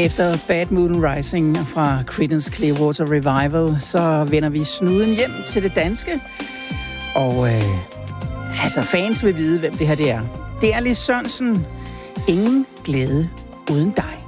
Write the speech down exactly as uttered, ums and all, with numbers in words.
Efter Bad Moon Rising fra Creedence Clearwater Revival, så vender vi snuden hjem til det danske. Og øh, altså fans vil vide, hvem det her det er. Det er Lis Sørensen. Ingen glæde uden dig.